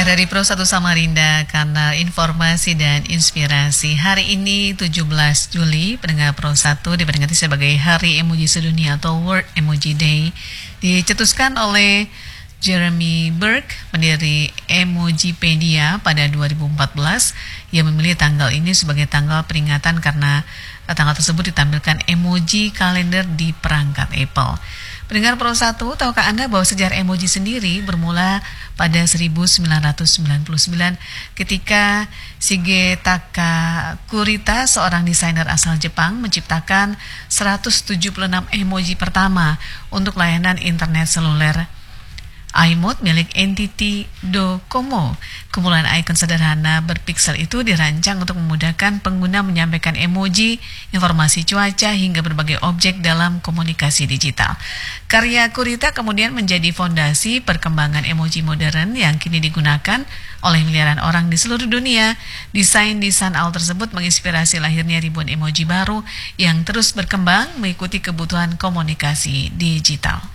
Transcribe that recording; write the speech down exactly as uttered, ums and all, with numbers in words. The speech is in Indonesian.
Ya, dari Pro satu Samarinda, kanal informasi dan inspirasi. Hari ini tujuh belas Juli, pendengar Pro satu diperingati sebagai Hari Emoji Sedunia atau World Emoji Day. Dicetuskan oleh Jeremy Burke, pendiri Emojipedia pada dua ribu empat belas. Ia memilih tanggal ini sebagai tanggal peringatan karena tanggal tersebut ditampilkan emoji kalender di perangkat Apple. Pendengar Pro satu, tahukah Anda bahwa sejarah emoji sendiri bermula pada seribu sembilan ratus sembilan puluh sembilan ketika Shigetaka Kurita, seorang desainer asal Jepang, menciptakan seratus tujuh puluh enam emoji pertama untuk layanan internet seluler iMode milik N T T Docomo. Kumpulan ikon sederhana berpiksel itu dirancang untuk memudahkan pengguna menyampaikan emoji, informasi cuaca, hingga berbagai objek dalam komunikasi digital. Karya Kurita kemudian menjadi fondasi perkembangan emoji modern yang kini digunakan oleh miliaran orang di seluruh dunia. Desain di Sunowl tersebut menginspirasi lahirnya ribuan emoji baru yang terus berkembang mengikuti kebutuhan komunikasi digital.